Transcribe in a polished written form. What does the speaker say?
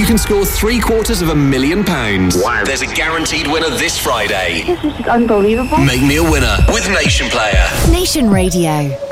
you can score £750,000. Wow. There's a guaranteed winner this Friday. This is unbelievable. Make me a winner with Nation Player. Nation Radio.